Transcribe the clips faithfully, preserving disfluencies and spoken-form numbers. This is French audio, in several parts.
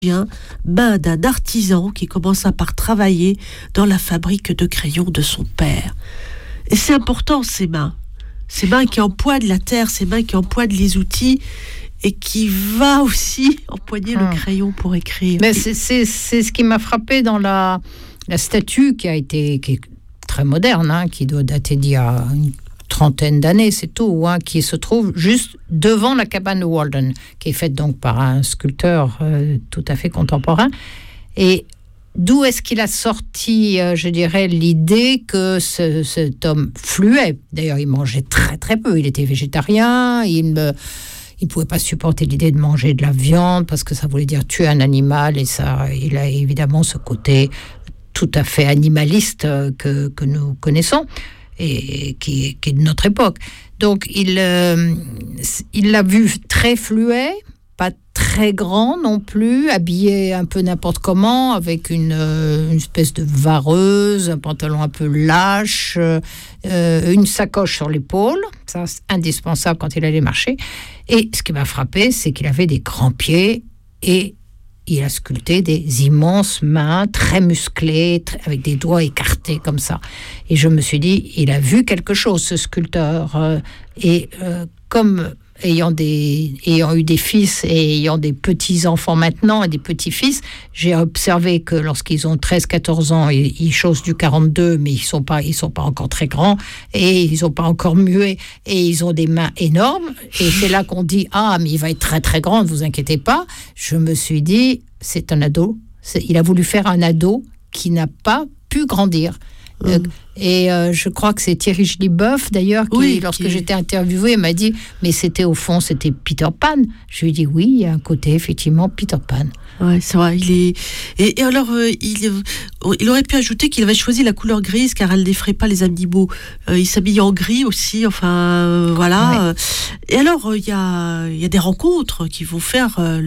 main d'un artisan qui commença par travailler dans la fabrique de crayons de son père. Et c'est important, ces mains. Ces mains qui empoignent la terre, ces mains qui empoignent les outils et qui va aussi empoigner hum. le crayon pour écrire. Mais c'est, c'est, c'est ce qui m'a frappé dans la, la statue qui a été qui est très moderne, hein, qui doit dater d'il y a une trentaine d'années, c'est tout, hein, qui se trouve juste devant la cabane de Walden, qui est faite donc par un sculpteur euh, tout à fait contemporain. Et d'où est-ce qu'il a sorti, euh, je dirais, l'idée que ce, cet homme fluait. D'ailleurs, il mangeait très très peu, il était végétarien, il ne il pouvait pas supporter l'idée de manger de la viande parce que ça voulait dire tuer un animal, et ça, il a évidemment ce côté tout à fait animaliste que, que nous connaissons et qui, qui est de notre époque. Donc, il, euh, il l'a vu très fluet, pas très grand non plus, habillé un peu n'importe comment, avec une, une espèce de vareuse, un pantalon un peu lâche, euh, une sacoche sur l'épaule, ça c'est indispensable quand il allait marcher. Et ce qui m'a frappé, c'est qu'il avait des grands pieds et il a sculpté des immenses mains très musclées, très, avec des doigts écartés comme ça. Et je me suis dit, il a vu quelque chose, ce sculpteur. Euh, et euh, comme ayant, des, ayant eu des fils et ayant des petits-enfants maintenant et des petits-fils, j'ai observé que lorsqu'ils ont treize quatorze ans, ils, ils chaussent du quarante-deux, mais ils ne sont pas, ils sont pas encore très grands et ils n'ont pas encore mué et ils ont des mains énormes. Et c'est là qu'on dit « Ah, mais il va être très très grand, ne vous inquiétez pas ». Je me suis dit, c'est un ado. C'est, il a voulu faire un ado qui n'a pas pu grandir. Mmh. Euh, et euh, je crois que c'est Thierry Gilliboeuf d'ailleurs qui, oui, lorsque qui... j'étais interviewée, m'a dit mais c'était au fond c'était Peter Pan. Je lui ai dit oui, il y a un côté effectivement Peter Pan. Ouais, c'est vrai. Il est et, et alors euh, il euh, il aurait pu ajouter qu'il avait choisi la couleur grise car elle n'effraie pas les animaux. Euh, il s'habille en gris aussi. Enfin euh, voilà. Ouais. Et alors il euh, y a il y a des rencontres qui vont faire euh,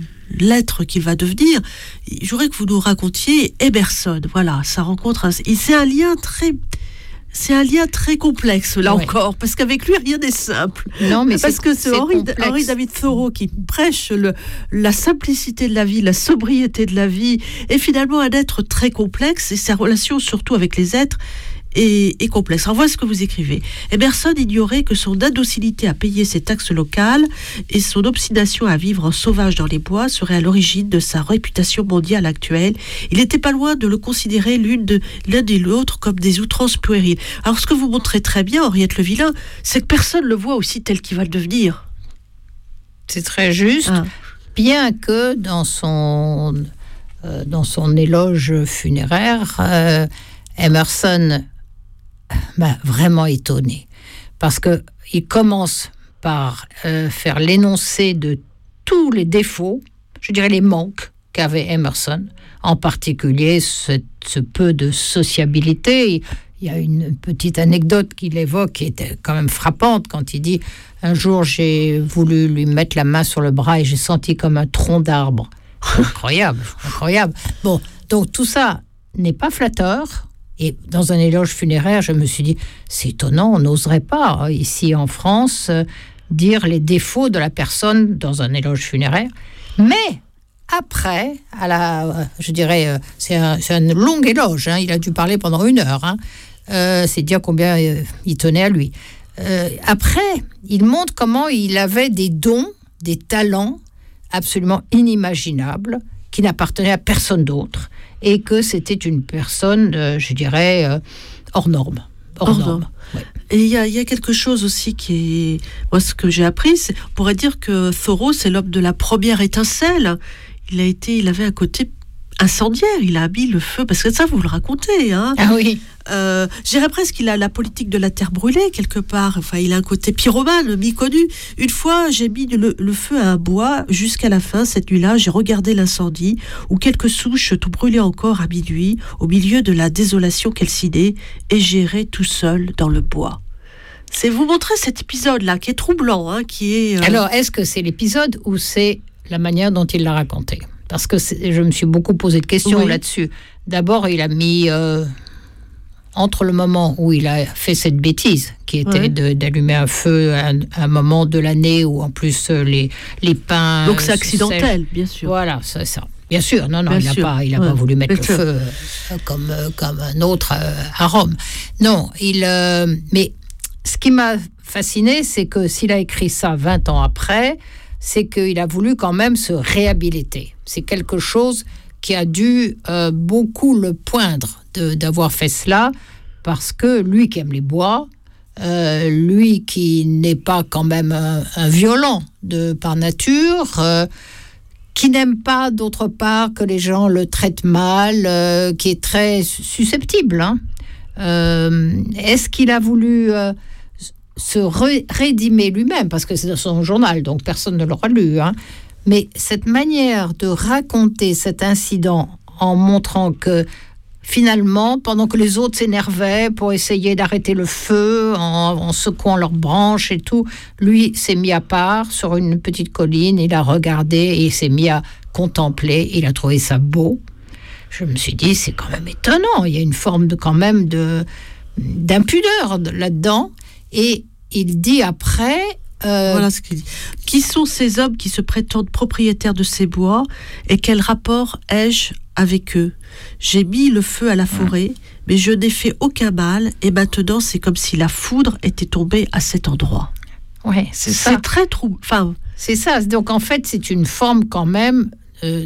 l'être qu'il va devenir. Je voudrais que vous nous racontiez Emerson. Voilà, ça rencontre. Un, et c'est un lien très, c'est un lien très complexe là ouais. encore, parce qu'avec lui rien n'est simple. Non, mais parce c'est, que c'est, c'est Henry, Henry David Thoreau qui prêche le, la simplicité de la vie, la sobriété de la vie, et finalement un être très complexe et sa relation surtout avec les êtres. Et, et complexe. Alors, voilà ce que vous écrivez. Emerson ignorait que son indocilité à payer ses taxes locales et son obstination à vivre en sauvage dans les bois serait à l'origine de sa réputation mondiale actuelle. Il n'était pas loin de le considérer l'une de, l'un et l'autre comme des outrances puériles. Alors, ce que vous montrez très bien, Henriette Le Villain, c'est que personne ne le voit aussi tel qu'il va le devenir. C'est très juste, ah. bien que dans son, euh, dans son éloge funéraire, euh, Emerson m'a vraiment étonné parce que il commence par euh, faire l'énoncé de tous les défauts, je dirais les manques qu'avait Emerson, en particulier ce, ce peu de sociabilité. Il y a une petite anecdote qu'il évoque qui était quand même frappante quand il dit un jour j'ai voulu lui mettre la main sur le bras et j'ai senti comme un tronc d'arbre. Incroyable, incroyable. Bon, donc tout ça n'est pas flatteur. Et dans un éloge funéraire, je me suis dit, c'est étonnant, on n'oserait pas, ici en France, dire les défauts de la personne dans un éloge funéraire. Mais après, à la, je dirais, c'est un, c'est un long éloge, hein, il a dû parler pendant une heure, hein, euh, c'est dire combien euh, il tenait à lui. Euh, après, il montre comment il avait des dons, des talents absolument inimaginables, qui n'appartenaient à personne d'autre. Et que c'était une personne, euh, je dirais, euh, hors norme. Hors, hors norme. norme. Ouais. Et il y a, y a quelque chose aussi qui est... Moi, ce que j'ai appris, c'est, on pourrait dire que Thoreau, c'est l'homme de la première étincelle. Il a été, il avait un côté incendiaire. Il a mis le feu, parce que ça, vous le racontez. Hein. Ah oui. Euh, je dirais presque qu'il a la politique de la terre brûlée, quelque part. Enfin, il a un côté pyromane, mi-connu. Une fois, j'ai mis le, le feu à un bois jusqu'à la fin. Cette nuit-là, j'ai regardé l'incendie, où quelques souches tout brûlaient encore à minuit, au milieu de la désolation calcinée, et j'errais tout seul dans le bois. C'est vous montrer cet épisode-là, qui est troublant, hein, qui est... Euh... Alors, est-ce que c'est l'épisode ou c'est la manière dont il l'a raconté ? Parce que je me suis beaucoup posé de questions oui. là-dessus. D'abord, il a mis... Euh... entre le moment où il a fait cette bêtise, qui était ouais. de, d'allumer un feu à un, à un moment de l'année où en plus les, les pins... Donc c'est accidentel, sèchent. Bien sûr. Voilà, c'est ça. Bien sûr, non, non, Bien il n'a pas, il a ouais. pas voulu mettre Bien le sûr. feu euh, comme, euh, comme un autre euh, à Rome. Non, il. Euh, mais ce qui m'a fasciné, c'est que s'il a écrit ça vingt ans après, c'est qu'il a voulu quand même se réhabiliter. C'est quelque chose qui a dû euh, beaucoup le poindre de, d'avoir fait cela, parce que lui qui aime les bois, euh, lui qui n'est pas quand même un, un violent de, par nature, euh, qui n'aime pas d'autre part que les gens le traitent mal, euh, qui est très susceptible. Hein. Euh, est-ce qu'il a voulu euh, se ré- rédimer lui-même, parce que c'est dans son journal, donc personne ne l'aura lu, hein. Mais cette manière de raconter cet incident en montrant que finalement, pendant que les autres s'énervaient pour essayer d'arrêter le feu, en, en secouant leurs branches et tout, lui s'est mis à part sur une petite colline, il a regardé et il s'est mis à contempler, il a trouvé ça beau. Je me suis dit, c'est quand même étonnant, il y a une forme de, quand même de, d'impudeur là-dedans. Et il dit après... Euh, Voilà ce qu'il dit. Qui sont ces hommes qui se prétendent propriétaires de ces bois et quel rapport ai-je avec eux? J'ai mis le feu à la forêt, mais je n'ai fait aucun mal et maintenant c'est comme si la foudre était tombée à cet endroit. Ouais, c'est ça. C'est très troublant. Enfin, c'est ça. Donc en fait, c'est une forme quand même euh,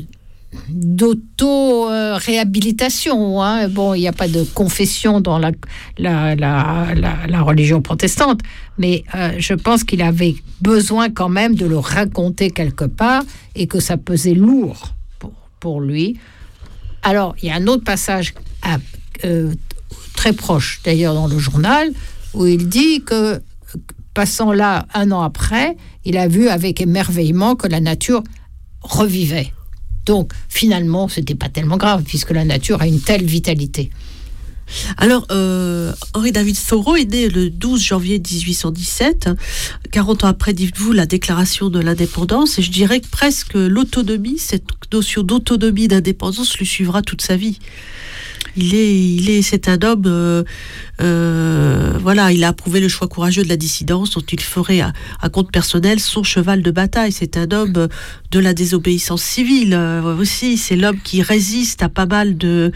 d'auto-réhabilitation. Hein. Bon, il n'y a pas de confession dans la, la, la, la, la religion protestante, mais euh, je pense qu'il avait besoin quand même de le raconter quelque part et que ça pesait lourd pour, pour lui. Alors, il y a un autre passage à, euh, très proche, d'ailleurs, dans le journal, où il dit que, passant là un an après, il a vu avec émerveillement que la nature revivait. Donc, finalement, ce n'était pas tellement grave, puisque la nature a une telle vitalité. Alors, euh, Henry David Thoreau est né le douze janvier dix-huit cent dix-sept, quarante ans après, dites-vous, la déclaration de l'indépendance, et je dirais que presque l'autonomie, cette notion d'autonomie, d'indépendance, lui suivra toute sa vie. Il est, il est, c'est un homme, euh, euh, voilà, il a approuvé le choix courageux de la dissidence dont il ferait à, à compte personnel son cheval de bataille. C'est un homme de la désobéissance civile euh, aussi. C'est l'homme qui résiste à pas mal de...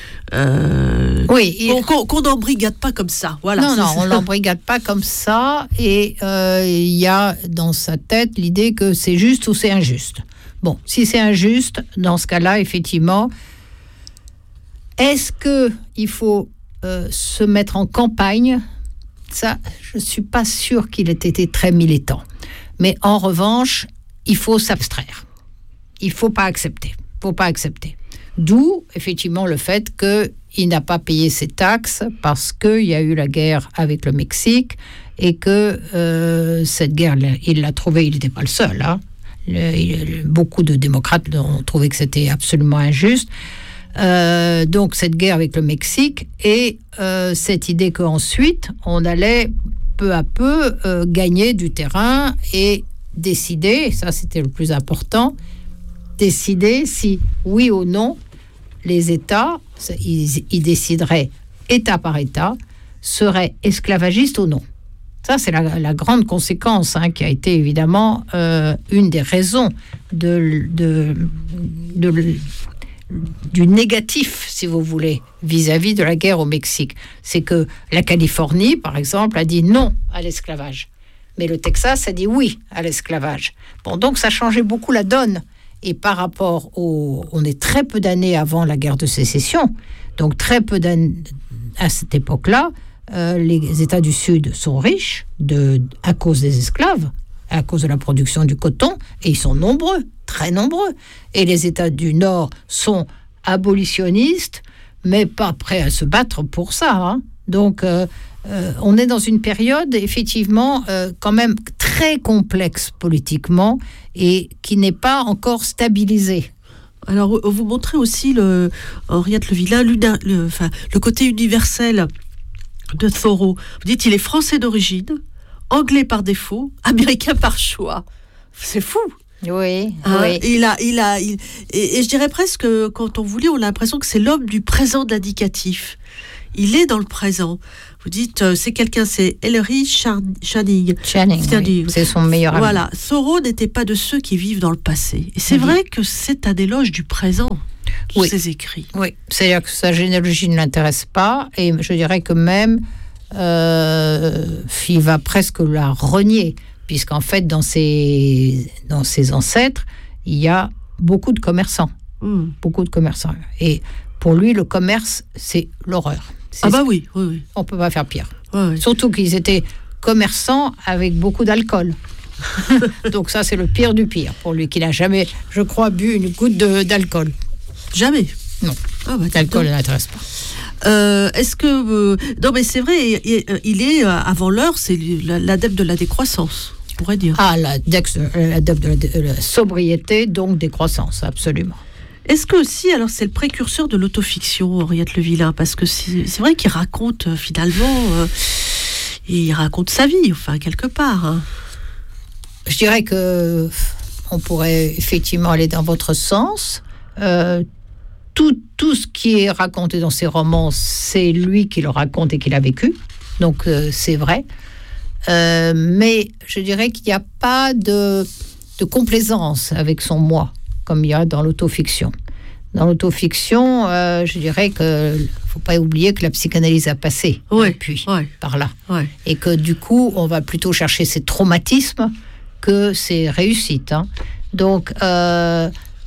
Euh, oui, il... qu'on, qu'on n'embrigade pas comme ça. Voilà, non, c'est non, ça. on l'embrigade pas comme ça. Et euh, il y a dans sa tête l'idée que c'est juste ou c'est injuste. Bon, si c'est injuste, dans ce cas-là, effectivement... Est-ce qu'il faut euh, se mettre en campagne? Ça, je ne suis pas sûre qu'il ait été très militant. Mais en revanche, il faut s'abstraire. Il ne faut pas accepter. Il ne faut pas accepter. D'où, effectivement, le fait qu'il n'a pas payé ses taxes parce qu'il y a eu la guerre avec le Mexique et que euh, cette guerre, il l'a trouvée, il n'était pas le seul. Hein. Le, il, beaucoup de démocrates ont trouvé que c'était absolument injuste. Euh, donc cette guerre avec le Mexique et euh, cette idée qu'ensuite on allait peu à peu euh, gagner du terrain et décider, ça c'était le plus important, décider si oui ou non les États, ils, ils décideraient État par État, seraient esclavagistes ou non. Ça c'est la, la grande conséquence hein, qui a été évidemment euh, une des raisons de, de, de, de du négatif, si vous voulez, vis-à-vis de la guerre au Mexique. C'est que la Californie, par exemple, a dit non à l'esclavage. Mais le Texas a dit oui à l'esclavage. Bon, donc ça changeait beaucoup la donne. Et par rapport au... On est très peu d'années avant la guerre de sécession. Donc très peu d'années... À cette époque-là, euh, les États du Sud sont riches de... à cause des esclaves, à cause de la production du coton, et ils sont nombreux, très nombreux. Et les États du Nord sont abolitionnistes, mais pas prêts à se battre pour ça. Hein. Donc, euh, euh, on est dans une période, effectivement, euh, quand même très complexe politiquement, et qui n'est pas encore stabilisée. Alors, vous montrez aussi, le, Henriette Le Villain, le, enfin, le côté universel de Thoreau. Vous dites, il est français d'origine, anglais par défaut, américain par choix. C'est fou. Oui, hein, oui. Il a, il a, il, et, et je dirais presque, quand on vous lit, on a l'impression que c'est l'homme du présent de l'indicatif. il est dans le présent. Vous dites, euh, c'est quelqu'un, c'est Ellery Channing. Channing, oui. C'est son meilleur ami. Voilà, Thoreau n'était pas de ceux qui vivent dans le passé. Et c'est oui. vrai que c'est un éloge du présent, tous oui. ses écrits. Oui, c'est-à-dire que sa généalogie ne l'intéresse pas, et je dirais que même, euh, il va presque la renier, puisqu'en fait, dans ses, dans ses ancêtres, il y a beaucoup de commerçants. Mmh. Beaucoup de commerçants. Et pour lui, le commerce, c'est l'horreur. C'est ah bah oui, oui, oui. On ne peut pas faire pire. Oui, oui. Surtout qu'ils étaient commerçants avec beaucoup d'alcool. Donc ça, c'est le pire du pire pour lui, qui n'a jamais, je crois, bu une goutte de, d'alcool. Jamais. Non. Ah bah, l'alcool ne l'intéresse pas. Euh, est-ce que... Euh, non, mais c'est vrai, il, il est, avant l'heure, c'est l'adepte de la décroissance, on pourrait dire. Ah, l'adepte de la, de la sobriété, donc décroissance, absolument. Est-ce que aussi, alors c'est le précurseur de l'autofiction, Henriette Le Villain, parce que c'est, c'est vrai qu'il raconte euh, finalement, euh, il raconte sa vie, enfin quelque part. Hein. Je dirais que on pourrait effectivement aller dans votre sens. Euh, tout, tout ce qui est raconté dans ses romans, c'est lui qui le raconte et qui l'a vécu, donc euh, c'est vrai. Euh, mais je dirais qu'il n'y a pas de, de complaisance avec son moi, comme il y a dans l'autofiction. Dans l'autofiction, euh, je dirais qu'il ne faut pas oublier que la psychanalyse a passé ouais, depuis, ouais, par là. Ouais. Et que du coup, on va plutôt chercher ses traumatismes que ses réussites. Hein. Donc, euh,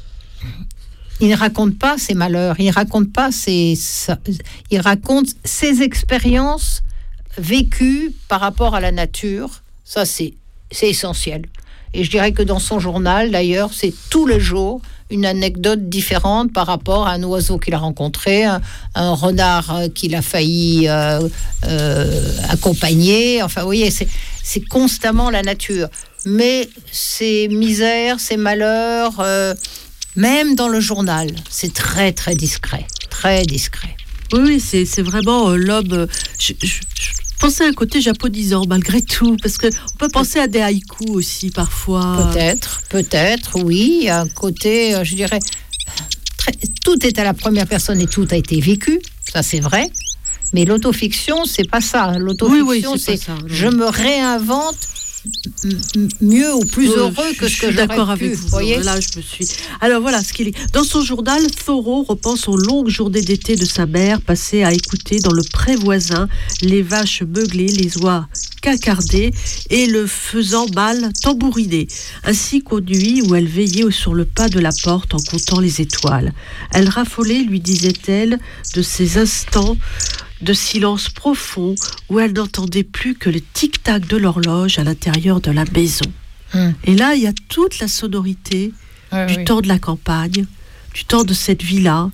il ne raconte pas ses malheurs, il ne raconte pas ses... Il raconte ses expériences vécues par rapport à la nature. Ça, c'est, c'est essentiel. Et je dirais que dans son journal, d'ailleurs, c'est tous les jours une anecdote différente par rapport à un oiseau qu'il a rencontré, un, un renard qu'il a failli euh, euh, accompagner. Enfin, vous voyez, c'est, c'est constamment la nature. Mais ses misères, ses malheurs, euh, même dans le journal, c'est très, très discret. Très discret. Oui, oui, c'est, c'est vraiment euh, l'homme... Euh, je, je, je... Pensez à un côté japonisant, malgré tout, parce qu'on peut penser à des haïkus aussi, parfois. Peut-être, peut-être, oui. Il y a un côté, je dirais, très, tout est à la première personne et tout a été vécu, ça c'est vrai. Mais l'autofiction, c'est pas ça. L'autofiction, oui, oui, c'est, c'est pas ça, je me réinvente m- mieux ou plus oui, heureux que ce que j'aurais d'accord pu. Avec vous, voyez là, je me suis. Alors voilà ce qu'il est. Dans son journal, Thoreau repense aux longues journées d'été de sa mère, passées à écouter dans le pré voisin les vaches beugler, les oies cacarder et le faisant mal tambouriner, ainsi qu'aux nuits où elle veillait sur le pas de la porte en comptant les étoiles. Elle raffolait, lui disait-elle, de ces instants de silence profond où elle n'entendait plus que le tic-tac de l'horloge à l'intérieur de la maison. Mmh. Et là, il y a toute la sonorité oui, du oui. temps de la campagne, du temps de cette vie-là.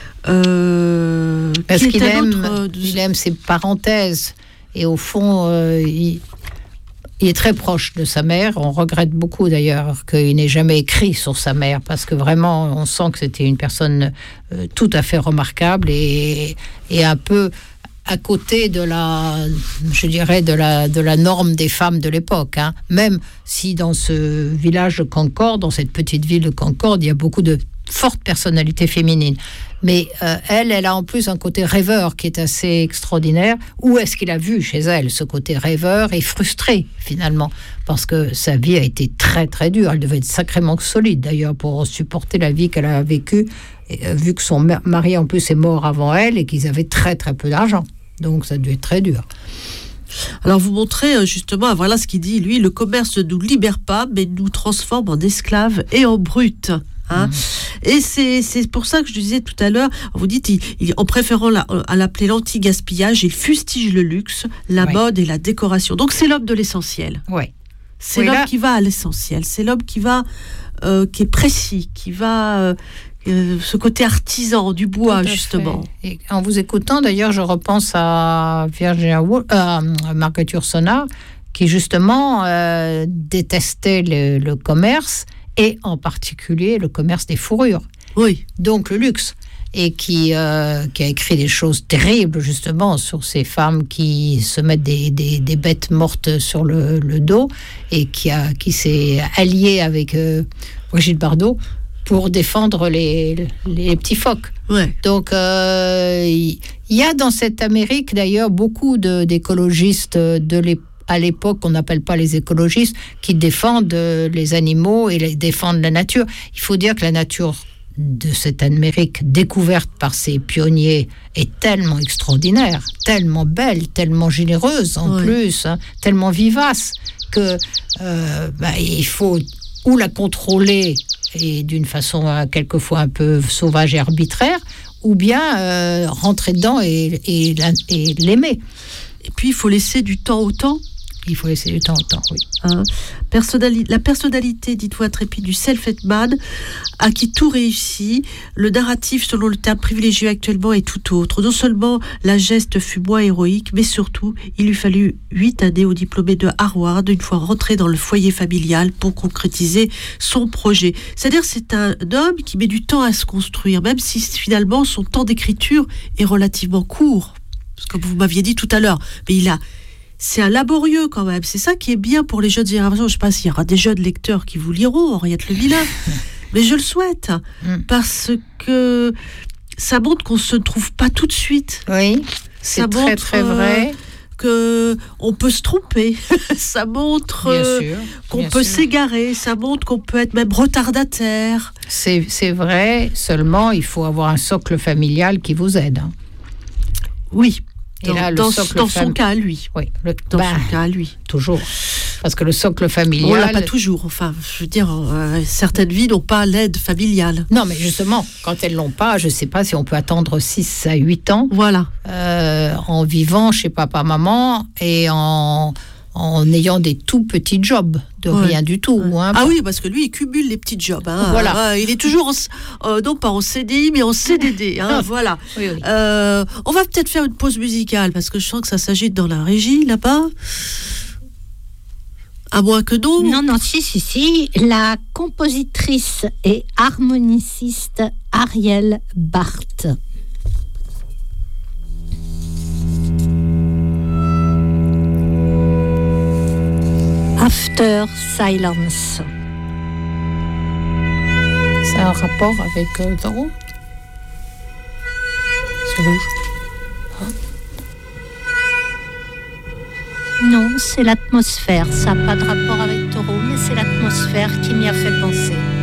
Euh, Parce qu'il aime, autre, de... il aime ces parenthèses. Et au fond, euh, il, il est très proche de sa mère. On regrette beaucoup d'ailleurs qu'il n'ait jamais écrit sur sa mère, parce que vraiment, on sent que c'était une personne euh, tout à fait remarquable et, et un peu à côté de la, je dirais, de la, de la norme des femmes de l'époque. Hein. Même si dans ce village de Concorde, dans cette petite ville de Concorde, il y a beaucoup de fortes personnalités féminines. Mais euh, elle, elle a en plus un côté rêveur qui est assez extraordinaire. Où est-ce qu'il a vu chez elle ce côté rêveur et frustré, finalement? Parce que sa vie a été très, très dure. Elle devait être sacrément solide, d'ailleurs, pour supporter la vie qu'elle a vécue, et, euh, vu que son mari, en plus, est mort avant elle et qu'ils avaient très, très peu d'argent. Donc, ça a dû être très dur. Alors, vous montrez justement, voilà ce qu'il dit, lui, le commerce ne nous libère pas, mais nous transforme en esclaves et en brutes. Hein. Mmh. Et c'est, c'est pour ça que je disais tout à l'heure, vous dites, il, il, en préférant la, à l'appeler l'anti-gaspillage, il fustige le luxe, la ouais. mode et la décoration. Donc c'est l'homme de l'essentiel. Ouais. C'est oui, l'homme là... qui va à l'essentiel. C'est l'homme qui va, euh, qui est précis, qui va, euh, euh, ce côté artisan du bois justement. Fait. Et en vous écoutant, d'ailleurs, je repense à Virginia Woolf, euh, Margaret Yourcenar, qui justement euh, détestait le, le commerce. Et en particulier le commerce des fourrures. Oui. Donc le luxe. Et qui, euh, qui a écrit des choses terribles, justement, sur ces femmes qui se mettent des, des, des bêtes mortes sur le, le dos, et qui, a, qui s'est alliée avec euh, Brigitte Bardot pour défendre les, les petits phoques. Ouais. Donc, il euh, y, y a dans cette Amérique, d'ailleurs, beaucoup de, d'écologistes de l'époque, à l'époque, on n'appelle pas les écologistes, qui défendent les animaux et les, défendent la nature. Il faut dire que la nature de cette Amérique découverte par ces pionniers est tellement extraordinaire, tellement belle, tellement généreuse en oui. plus, hein, tellement vivace, que euh, bah, il faut ou la contrôler et d'une façon euh, quelquefois un peu sauvage et arbitraire, ou bien euh, rentrer dedans et, et, et l'aimer. Et puis il faut laisser du temps au temps. Il faut laisser du temps au temps, oui. Hein, personnali- la personnalité, dites-vous intrépide, du self-made man, à qui tout réussit, le narratif, selon le terme privilégié actuellement, est tout autre. Non seulement la geste fut moins héroïque, mais surtout, il lui fallut huit années au diplômé de Harvard, une fois rentré dans le foyer familial, pour concrétiser son projet. C'est-à-dire, c'est un homme qui met du temps à se construire, même si finalement son temps d'écriture est relativement court. Comme vous m'aviez dit tout à l'heure, mais il a... C'est un laborieux quand même. C'est ça qui est bien pour les jeunes générations. Je ne sais pas s'il y aura des jeunes lecteurs qui vous liront, Henriette Le Villain, mais je le souhaite parce que ça montre qu'on ne se trouve pas tout de suite. Oui, c'est ça très montre, très vrai. Euh, qu'on peut se tromper. Ça montre euh, sûr, qu'on peut sûr. s'égarer. Ça montre qu'on peut être même retardataire. C'est, c'est vrai. Seulement, il faut avoir un socle familial qui vous aide. Hein. Oui. Et dans, là, le dans, socle dans fam... son cas à lui. Oui, le... dans bah, son cas à lui. Toujours. Parce que le socle familial... On l'a pas toujours. Enfin, je veux dire, euh, certaines vies n'ont pas l'aide familiale. Non, mais justement, quand elles l'ont pas, je sais pas si on peut attendre six à huit ans. Voilà. Euh, en vivant chez papa-maman et en... en ayant des tout petits jobs de ouais. rien du tout. Ouais. Hein, ah oui, parce que lui, il cumule les petits jobs. Hein. Voilà. Euh, il est toujours, en, euh, non pas en C D I, mais en C D D. Hein, voilà. Oui, oui. Euh, on va peut-être faire une pause musicale, parce que je sens que ça s'agite dans la régie, là-bas. À moins que non. Non, non, si, si, si. La compositrice et harmoniciste Ariel Barth. After Silence. C'est un rapport avec euh, Taureau ? C'est rouge. Hein ? Non, c'est l'atmosphère. Ça n'a pas de rapport avec Taureau, mais c'est l'atmosphère qui m'y a fait penser.